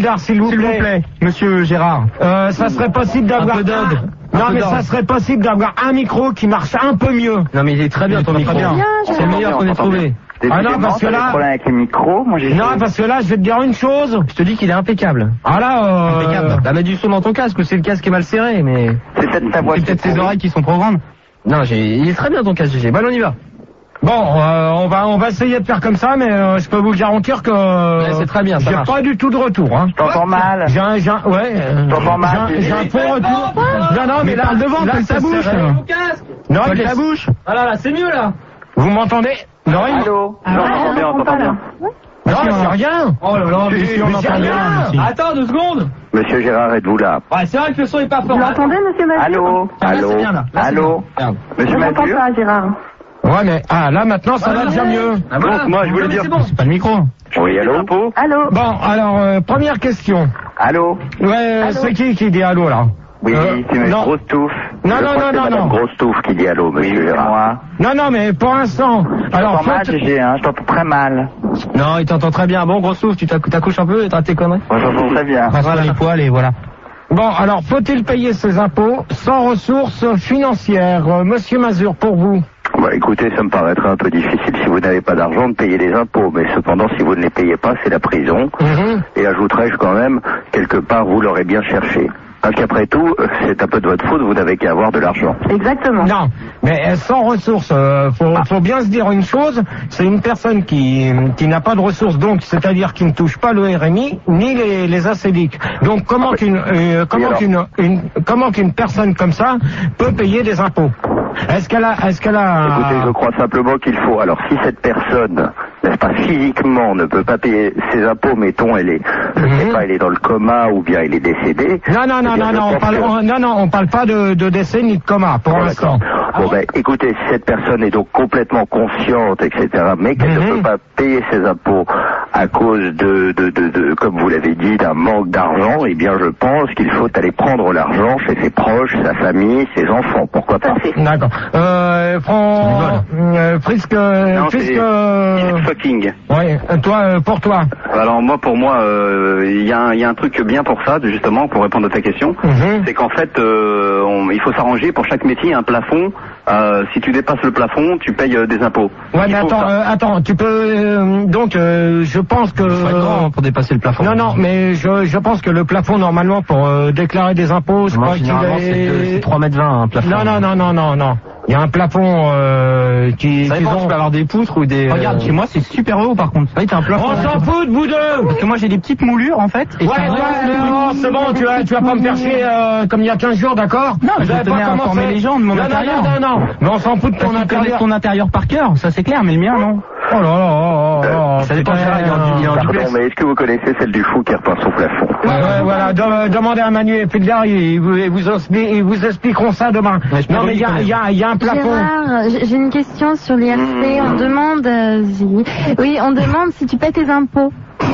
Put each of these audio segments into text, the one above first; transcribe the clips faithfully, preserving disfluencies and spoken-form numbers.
bizarre, s'il vous, s'il vous plaît, monsieur Gérard. Euh, ça serait possible d'avoir... Un peu d'ode. Non, mais ça serait possible d'avoir un micro qui marche un peu mieux. Non, mais il est très bien ton micro. C'est le meilleur qu'on ait trouvé. Ah non, parce que là... avec les micros, moi j'ai... Non, parce que là, je vais te dire une chose. Je te dis qu'il est impeccable. Ah là, euh... impeccable. Bah, mets du son dans ton casque, c'est le casque qui est mal serré, mais... C'est peut-être ta voix. C'est peut-être tes oreilles qui sont trop grandes. Non, j'ai... il est très bien ton casque, G G. Bon, on y va. Bon, euh, on va on va essayer de faire comme ça, mais euh, je peux vous garantir que... Ouais, c'est très bien, ça j'ai marche. pas du tout de retour, hein. Je t'entends mal. J'ai un... J'ai un... Ouais. Je t'entends mal. J'ai un, j'ai un faux retour. Non, non, mais, mais là... parle devant, là, colle ta bouche. Non, Colle il ta est... bouche. Ah là, là, c'est mieux, là. Vous m'entendez? Non, il... Allô? Non, on t'entend bien, on t'entend bien. Non, c'est rien. Oh là là, mais mais on entend rien. Attends deux secondes. Monsieur Gérard, êtes-vous là? Ouais, c'est vrai que le son est pas fort. Vous m'entendez, monsieur Mazur? Allô? Ah, là, Allô? c'est bien, là. Là, c'est Allô? bien. Monsieur Je n'entends Mazur? pas, Gérard. Ouais, mais... Ah, là, maintenant, ça va déjà mieux. Ah, voilà. Donc, moi, je voulais dire... C'est bon. C'est pas le micro. Oui, allô? Allô? Bon, alors, euh, première question. Allô? Ouais, c'est qui qui dit allô, là? Oui, Euh, c'est M. non. Grosse Touffe. Non, Je non, crois non, que c'est non, Madame non. Grosse Touffe qui dit allô, monsieur Gérard. Moi. Non, non, mais pour l'instant... Je Alors, t'entends mal, faut- G G, hein, je t'entends très mal. Non, il t'entend très bien. Bon, gros souffle, tu t'accou- t'accouches un peu et t'as tes conneries. Moi, j'entends très bien. Voilà les poils et voilà. Bon, alors, faut-il payer ses impôts sans ressources financières? Euh, Monsieur Mazur, pour vous? Bah, écoutez, ça me paraîtrait un peu difficile si vous n'avez pas d'argent de payer les impôts, mais cependant, si vous ne les payez pas, c'est la prison. Mhm. Et ajouterais-je quand même, quelque part, vous l'aurez bien cherché. Parce qu'après tout, euh, c'est un peu de votre faute, vous n'avez qu'à avoir de l'argent. Exactement. Non, mais euh, sans ressources, euh, faut, faut bien se dire une chose, c'est une personne qui, qui n'a pas de ressources, donc c'est-à-dire qui ne touche pas le R M I ni les, les A C D I C. Donc comment Ah, qu'une euh, comment alors qu'une une, comment qu'une personne comme ça peut payer des impôts? Est-ce qu'elle a est-ce qu'elle a Écoutez, je crois simplement qu'il faut... Alors, si cette personne, n'est-ce pas, physiquement, ne peut pas payer ses impôts, mettons, elle est, je ne sais Mhm. pas, elle est dans le coma ou bien elle est décédée... Non, non, non, eh bien, non, je non, on pense parle, que- on- non, non, on parle pas de, de décès ni de coma pour Bon, l'instant. d'accord. Bon, ben, écoutez, si cette personne est donc complètement consciente, et cetera, mais qu'elle Mhm. ne peut pas payer ses impôts à cause de, de, de, de comme vous l'avez dit, d'un manque d'argent, eh bien, je pense qu'il faut aller prendre l'argent chez ses proches, sa famille, ses enfants. Pourquoi pas? D'accord. Euh, Fran... euh, Frisk, euh, Non, Frisk, c'est- euh, Fucking. ouais, toi, euh, pour toi. Alors moi, pour moi, euh, il y, a un- il y a un truc bien pour ça, justement, pour répondre à ta question. Mhm. C'est qu'en fait, euh, on- il faut s'arranger pour chaque métier un plafond. Euh, si tu dépasses le plafond, tu payes euh, des impôts. Ouais, Il mais faut attends, ça. euh, attends, tu peux euh, donc, euh, je pense que. Faut être grand pour dépasser le plafond. Non, non, mais je, je pense que le plafond normalement pour euh, déclarer des impôts, je Moi, crois qu'il généralement, c'est deux- est. c'est trois mètres vingt un plafond. Non, non, non, non, non, non. Il y a un plafond euh, qui. Ça qu'ils dépend, ont- tu peux avoir des poutres ou des... Regarde, euh, chez moi, c'est super haut, par contre. Oui, t'as un plafond. On s'en fout de vous deux. Parce que moi, j'ai des petites moulures, en fait. Et Ouais, ça ouais, reste- non, c'est bon, tu vas, tu vas pas me faire chier euh, comme il y a quinze jours, d'accord? Non, mais Vous je avez tenais pas à commencé. informer les gens de mon non, intérieur. Non, non, non, non, mais on s'en fout de ton Ton intérieur. intérieur. ton intérieur par cœur, ça c'est clair, mais le mien, non. Oh là là, oh là là, Ça dépend, putain, Gérard, il y a un- il y a un Pardon, duplex. mais est-ce que vous connaissez celle du fou qui repeint son plafond? Ouais, ouais, voilà, de- demandez à Manu et Pilder, ils, vous, ils, vous expli- ils vous expliqueront ça demain. Ouais, je peux Non, mais il y a, reconnaître. il y, a, il y a un plafond. Gérard, j'ai j'ai une question sur l'I R C. On demande, euh, si- oui, on demande si tu paies tes impôts.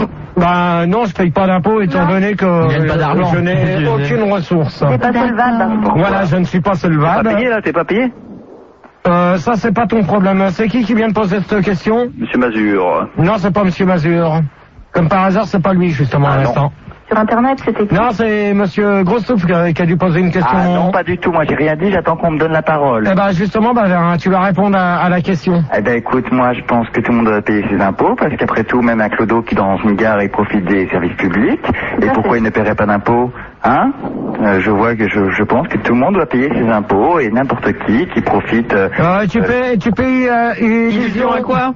Ben non, je paye pas d'impôts étant donné que Il gagne pas d'argent. je n'ai aucune ressource. C'est pas solvable. Voilà, je ne suis pas T'es pas solvable. payé là, t'es pas payé? Euh, ça, c'est pas ton problème. C'est qui qui vient de poser cette question? Monsieur Mazur. Non, c'est pas Monsieur Mazur. Comme par hasard, c'est pas lui, justement, à Ah, non. l'instant. Sur Internet, c'était qui? Non, c'est Monsieur Grossouf qui a, qui a dû poser une question. Ah non, pas du tout, moi j'ai rien dit, j'attends qu'on me donne la parole. Eh ben, justement, ben, tu vas répondre à, à la question. Eh ben écoute, moi je pense que tout le monde doit payer ses impôts, parce qu'après tout, même un clodo qui dans une gare, il profite des services publics. Et Ça, pourquoi c'est- il ne paierait pas d'impôts? Hein Euh, Je vois que je, je pense que tout le monde doit payer ses impôts, et n'importe qui qui profite... euh, Euh, tu euh, fais, tu fais euh, illusion à quoi?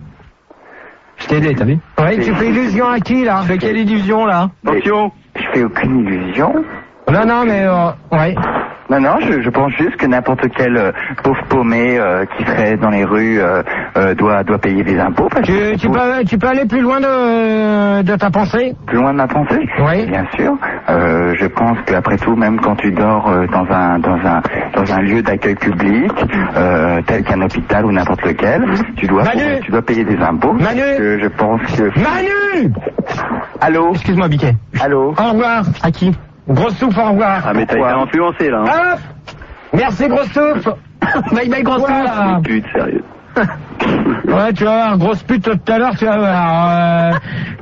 Je t'ai aidé, t'as vu? Oui, tu fais illusion à qui, là? Tu fais quelle illusion, là? Attention. Je fais aucune illusion. Non, non, mais, euh, ouais. Non, non, je, je pense juste que n'importe quel euh, pauvre paumé euh, qui serait dans les rues euh, euh, doit, doit payer des impôts. Parce que Tu, tu, peux, tu peux aller plus loin de, de ta pensée? Plus loin de ma pensée? Oui. Bien sûr. Euh, je pense qu'après tout, même quand tu dors euh, dans un dans un dans un lieu d'accueil public, euh, tel qu'un hôpital ou n'importe lequel, tu dois Manu tu dois payer des impôts. Manu Euh, je pense que. Manu! Allô? Excuse-moi, Biquet. Allô? Au revoir. À qui? Grosse souffle, au revoir. Ah mais t'as été Pourquoi influencé là. Hein. Hop! Merci, grosse souffle. Bye bye, grosse Voilà. Pute, sérieux. Ouais, tu vas voir, grosse pute tout à l'heure, tu vas voir. Euh,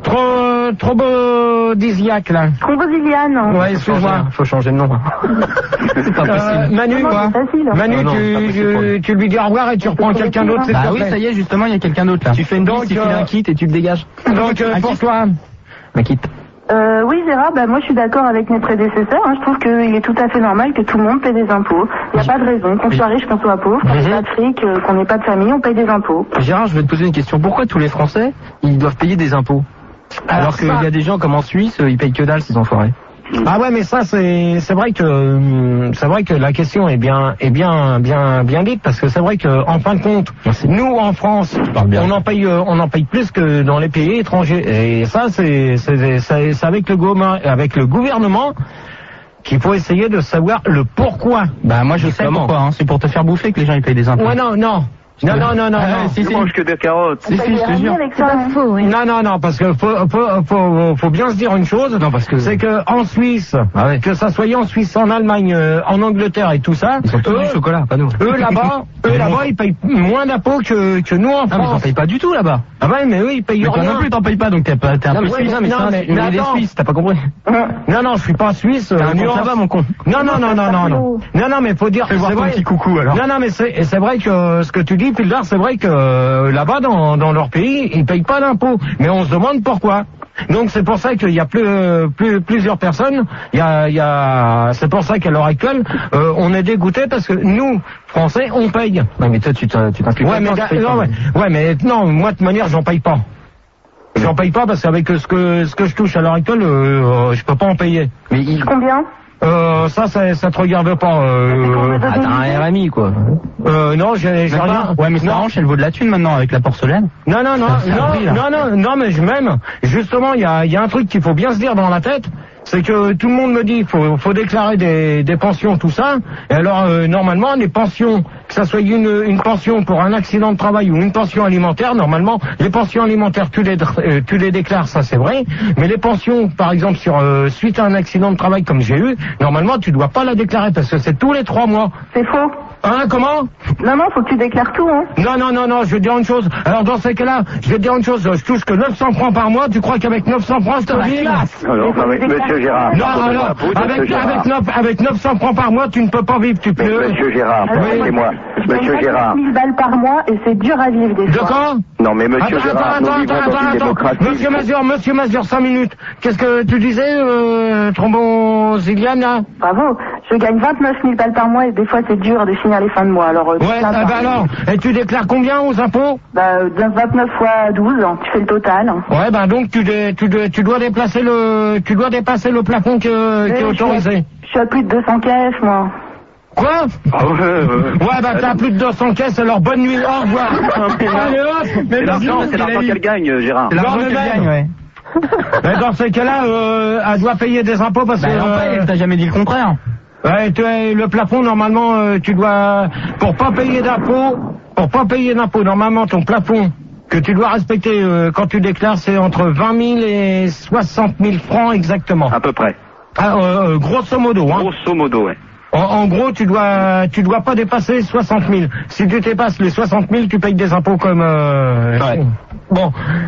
trop, trop beau disiaque, là. Thrombosiliane. Ouais, excuse-moi. Faut changer de nom. C'est pas Euh, possible. Manu, Non, non, c'est facile. Manu, Non, non, tu, c'est pas possible. tu, tu lui dis au revoir et tu reprends quelqu'un d'autre, s'il Bah te oui, plaît. ça y est, justement, il y a quelqu'un d'autre là. Tu fais une Donc, danse, tu files euh, un kit et tu te dégages. Donc, euh, Un pour kiff. toi. Un kit. Euh, oui, Gérard, bah, moi je suis d'accord avec mes prédécesseurs. Hein. Je trouve qu'il est tout à fait normal que tout le monde paie des impôts. Il n'y a pas de raison. Qu'on soit riche, qu'on soit pauvre, qu'on n'ait pas de fric, euh, qu'on n'ait pas de famille, on paye des impôts. Gérard, je vais te poser une question. Pourquoi tous les Français, ils doivent payer des impôts? Alors qu'il ça- y a des gens comme en Suisse, ils payent que dalle, ces enfoirés. Ah ouais, mais ça c'est c'est vrai que hum, c'est vrai que la question est bien est bien bien bien dite, parce que c'est vrai que en fin de compte, Merci. nous en France, parle bien. on en paye euh, on en paye plus que dans les pays étrangers, et ça c'est c'est c'est c'est avec le gouvernement avec le gouvernement qu'il faut essayer de savoir le pourquoi. Bah moi je sais Comment pourquoi, hein. C'est pour te faire bouffer que les gens ils payent des impôts. Ouais, non non non non non non Ah, non. si, Je si. mange que des carottes. Si, si, je te jure. C'est pas faux, oui. Non, non, non, parce que faut, faut, faut, faut bien se dire une chose. Non, parce que- c'est que en Suisse, Ah ouais. que ça soit en Suisse, en Allemagne, euh, en Angleterre et tout ça, Ils ont tous eux, du chocolat, pas nous. eux là-bas, eux là-bas, ils payent moins d'impôts que, que nous en Ah, mais ils en France. payent pas du tout là-bas. Ah ouais, mais eux, ils payent Mais toi rien. non plus t'en payes pas donc t'es pas- t'es un Non, peu mais suisse. c'est ça, mais non, c'est un- mais- mais mais il est attends. suisse, t'as pas compris. Non, non, je suis pas suisse. T'as euh, un compte nuance. là-bas, mon con. Non, non, non, non, non, non. Non, non, mais faut dire. Fais voir c'est ton vrai- petit coucou alors. Non, non, mais c'est c'est vrai que euh, ce que tu dis, Pildar, c'est vrai que euh, là-bas, dans, dans leur pays, ils payent pas d'impôts. Mais on se demande pourquoi. Donc c'est pour ça qu'il y a plus, euh, plus plusieurs personnes. Il y a, il y a, c'est pour ça qu'à l'heure actuelle, euh, on est dégoûté parce que nous, Français, on paye. Ouais, mais toi, tu t'in- tu t'impliques Ouais, mais pas, da- tu payes non, pas. ouais, ouais, mais non, moi de toute manière, j'en paye pas. J'en paye pas parce qu'avec ce que ce que je touche à l'heure actuelle, euh, je peux pas en payer. Mais il... Combien? Euh, ça, ça, ça te regarde pas. Euh, Ah, t'as un R M I, quoi. euh, non, j'ai j'ai Même rien. pas. Ouais mais ça non. arrange, elle vaut de la thune maintenant avec la porcelaine. Non, non, non, Ça, c'est un prix, là. non, non, non, non, mais je même, justement, il y a, il y a un truc qu'il faut bien se dire dans la tête, c'est que tout le monde me dit, faut, faut déclarer des, des pensions, tout ça. Et alors, euh, normalement, les pensions, que ça soit une, une pension pour un accident de travail ou une pension alimentaire, normalement, les pensions alimentaires, tu les, euh, tu les déclares, ça c'est vrai. Mais les pensions, par exemple, sur euh, suite à un accident de travail comme j'ai eu, normalement, tu dois pas la déclarer parce que c'est tous les trois mois. C'est faux. Hein, comment? Non, non, faut que tu déclares tout, hein. Non, non, non, non, je vais te dire une chose. Alors, dans ces cas-là, je vais te dire une chose. Je touche que neuf cents francs par mois. Tu crois qu'avec neuf cents francs, je te dis? Alors, non, mais, monsieur Gérard, Non, pardonnez-moi, alors, vous, avec, monsieur Gérard. avec, neuf, avec neuf cents francs par mois, tu ne peux pas vivre. Tu Mais, peux. monsieur Gérard, Alors, permettez-moi. je gagne Monsieur Gérard. vingt-neuf mille balles par mois et c'est dur à vivre des De fois. quoi? Non, mais monsieur Attends, Gérard, attends, nous attends, vivons attends, dans une attends. démocratie. Monsieur Mazur, monsieur Mazur, cinq minutes. Qu'est-ce que tu disais, euh, Thrombosiliane, là? Bravo. Je gagne vingt-neuf mille balles par mois et des fois c'est dur de finir les fins de mois. Alors, euh, Ouais, plein ah par- bah alors, et tu déclares combien aux impôts? Bah, euh, vingt-neuf fois douze, hein, tu fais le total. Ouais, ben donc tu, dé- tu, dé- tu dois déplacer le, tu dois dépasser le plafond que- qui est Eh, je suis à- autorisé. Je suis à plus de deux cents caisses, moi. Quoi? Ah ouais, ouais, ouais. Ouais, bah t'as plus de deux cents caisses, alors bonne nuit, au revoir. Allez hop. C'est l'argent, c'est l'argent qu'elle gagne, Gérard. C'est l'argent Non, mais qu'elle même. gagne, ouais. Mais dans ces cas-là, euh, elle doit payer des impôts parce Bah que... elle en paye, elle t'a jamais dit le contraire. ouais, tu es- le plafond, normalement, euh, tu dois... Pour pas payer d'impôts, pour pas payer d'impôts, normalement, ton plafond que tu dois respecter euh, quand tu déclares, c'est entre vingt mille et soixante mille francs exactement. À peu près. Ah, euh, euh, grosso modo, hein. Grosso modo, ouais. En, en gros, tu dois, tu dois pas dépasser soixante mille. Si tu dépasses les soixante mille, tu payes des impôts comme. Euh... Ouais. Bon.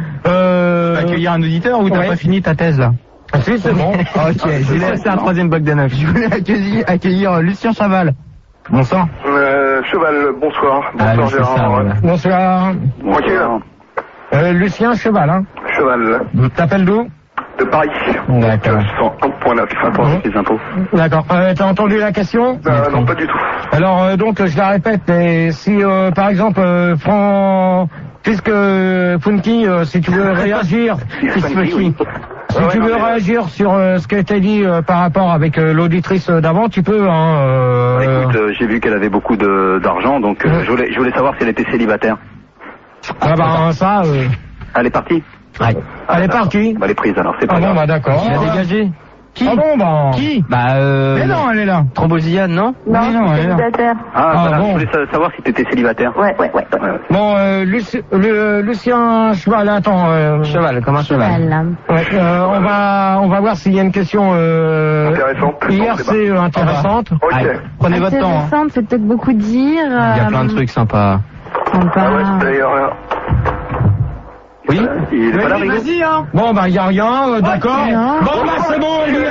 Euh... Tu vas accueillir un auditeur ou t'as ouais. pas fini ta thèse là? Ah, si, c'est bon. Ok, je vais laisser un troisième bloc de neuf. Je voulais accueillir, accueillir Lucien Chaval. Bonsoir. Euh, Cheval, bonsoir. Ah, Bonsoir c'est ça, Gérard. voilà. Bonsoir. Tranquille. Euh, Lucien Cheval, hein. Cheval, T'appelles d'où? de Paris. D'accord. cent un virgule neuf. Rapport avec les impôts. D'accord. Euh, T'as entendu la question? Euh, non, pas du tout. Alors euh, donc je la répète, mais si euh, par exemple euh, Fran... puisque Funky, euh, si tu veux réagir, Funky, oui. si Ouais, tu non, veux mais, euh, réagir sur euh, ce qui a été dit euh, par rapport avec euh, l'auditrice d'avant, tu peux. Hein, euh, Bah, écoute, euh, j'ai vu qu'elle avait beaucoup de- d'argent, donc euh, Ouais. je, voulais, je voulais savoir si elle était célibataire. ah bah ça, euh, Elle est partie? elle est d'accord. partie. Bah, elle est prise alors, c'est pas Ah bon grave. bah d'accord. Il a dégagé. Qui? Ah bon bah. Qui? Bah, euh... Mais non, elle est là. Thrombosiliane, non? Non, Oui, non, je suis elle est là. célibataire. Ah, Ah, voilà, bon. je voulais sa- savoir si t'étais célibataire. Ouais, ouais, ouais. ouais. Ouais, ouais. Bon, euh, Luci- le- Lucien Cheval, attends. Euh, Cheval, comme un cheval. Voilà. ouais, euh, on va, on va voir s'il y a une question euh, Intéressante. I Non, R c'est C euh, intéressante. Ok. Allez, prenez votre temps. hein. Intéressante, c'est peut-être beaucoup dire. Il y a plein de trucs sympas. Ah ouais, d'ailleurs, là. Oui. Il est pas là, Rigaud? Bon, bah, il y a rien, euh, d'accord. Non. Bon, bah, c'est bon,